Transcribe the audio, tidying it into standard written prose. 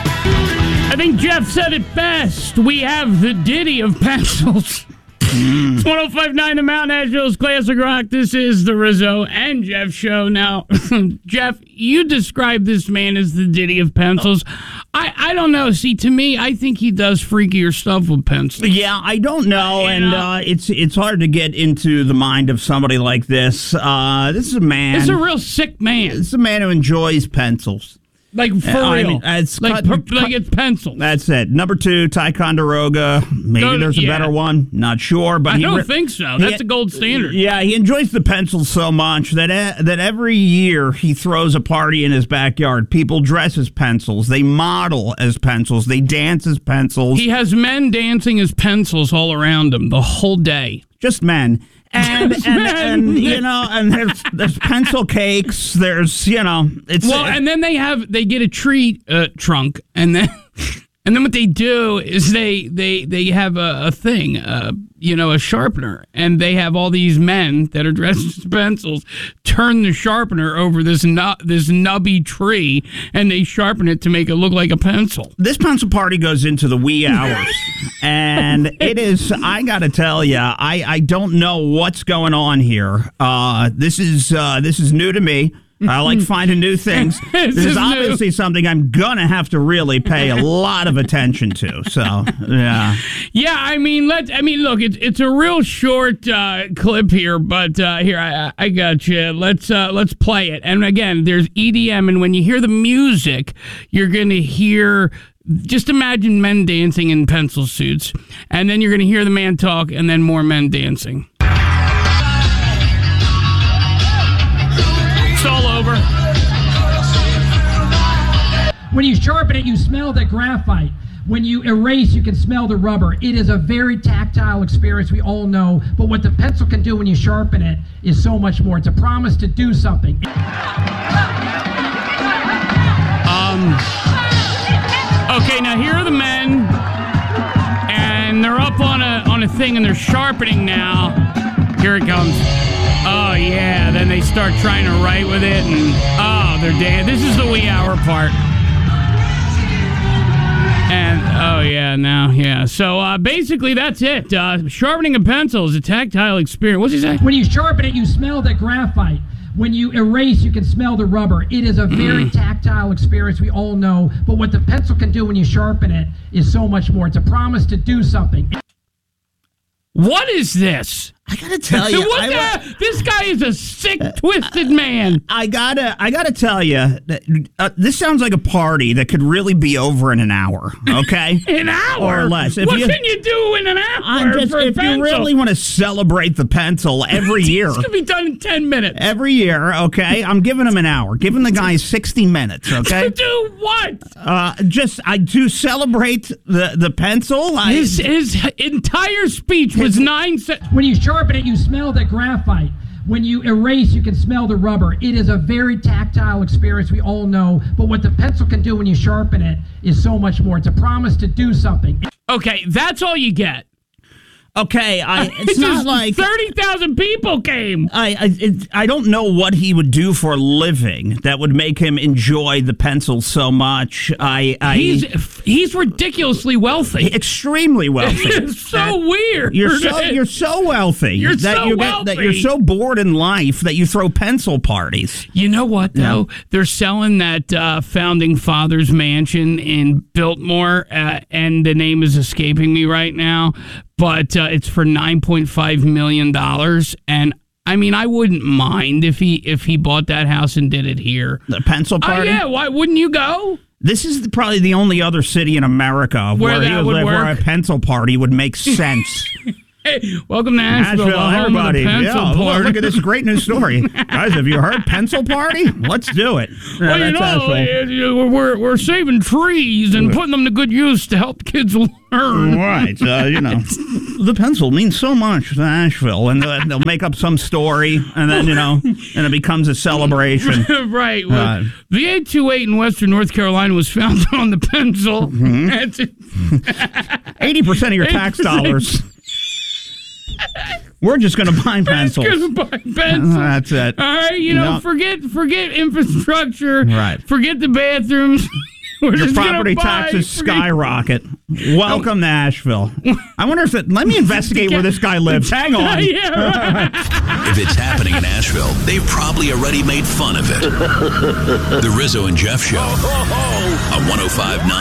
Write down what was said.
I think Jeff said it best. We have the ditty of pencils. It's 105.9 The Mountain, Nashville's Classic Rock. This is the Rizzo and Jeff show. Now, Jeff, you describe this man as the ditty of pencils. I don't know. See, to me, I think he does freakier stuff with pencils. Yeah, I don't know, it's hard to get into the mind of somebody like this. This is a man. This is a real sick man. This is a man who enjoys pencils. Like, for real. I mean, it's pencil. That's it. Number 2, Ticonderoga. Maybe there's a better one. Not sure. But I don't think so. That's a gold standard. Yeah, he enjoys the pencils so much that every year he throws a party in his backyard. People dress as pencils. They model as pencils. They dance as pencils. He has men dancing as pencils all around him the whole day. Just men. And you know, and there's pencil cakes. There's, you know, it's and then they get a tree trunk, and then what they do is they have a thing, a sharpener, and they have all these men that are dressed as pencils turn the sharpener over this nubby tree, and they sharpen it to make it look like a pencil. This pencil party goes into the wee hours, and it is. I got to tell you, I don't know what's going on here. This is new to me. I like finding new things. This is obviously something I'm going to have to really pay a lot of attention to. So, yeah. Yeah, I mean, look, it's a real short clip here, but here, I got you. Let's play it. And again, there's EDM, and when you hear the music, you're going to hear... Just imagine men dancing in pencil suits, and then you're going to hear the man talk, and then more men dancing. It's all over. When you sharpen it, you smell the graphite. When you erase, you can smell the rubber. It is a very tactile experience, we all know, but what the pencil can do when you sharpen it is so much more. It's a promise to do something. Okay, now here are the men, and they're up on a thing, and they're sharpening now. Here it comes. Oh, yeah, then they start trying to write with it, and, they're dead. This is the wee hour part. And, so basically that's it. Sharpening a pencil is a tactile experience. What's he say? When you sharpen it, you smell the graphite. When you erase, you can smell the rubber. It is a very tactile experience, we all know, but what the pencil can do when you sharpen it is so much more. It's a promise to do something. What is this? I gotta tell you, this guy is a sick, twisted man. I gotta tell you, this sounds like a party that could really be over in an hour. Okay, an hour or less. What can you do in an hour? If you really want to celebrate the pencil every year, this could be done in 10 minutes. Every year, okay. I'm giving him an hour. Giving the guy 60 minutes. Okay. To do what? To celebrate the pencil. His entire speech was 9 seconds. When you sharpen it, you smell the graphite. When you erase, you can smell the rubber. It is a very tactile experience, we all know, but what the pencil can do when you sharpen it is so much more. It's a promise to do something. Okay, that's all you get. Okay, it's not like 30,000 people came. I don't know what he would do for a living that would make him enjoy the pencil so much. He's ridiculously wealthy, extremely wealthy. It's so weird. You're so wealthy. That you're so bored in life that you throw pencil parties. You know what though? Yeah. They're selling that founding fathers mansion in Biltmore, and the name is escaping me right now. But it's for $9.5 million, and I mean, I wouldn't mind if he bought that house and did it here. The pencil party? Yeah, why wouldn't you go? This is probably the only other city in America where a pencil party would make sense. Hey, welcome to Nashville, everybody. Party. Look at this great news story. Guys, have you heard pencil party? Let's do it. Well, we're saving trees and putting them to good use to help kids learn. Right. The pencil means so much to Nashville, and they'll make up some story, and then, and it becomes a celebration. Right. Well, the 828 in Western North Carolina was founded on the pencil. 80% of your tax dollars. We're just going to buy pencils. That's it. All right, forget infrastructure. Right. Forget the bathrooms. We're Your just gonna property buy taxes free- skyrocket. Welcome to Asheville. I wonder if let me investigate where this guy lives. Hang on. Yeah, right. If it's happening in Asheville, they've probably already made fun of it. The Rizzo and Jeff Show on 105.9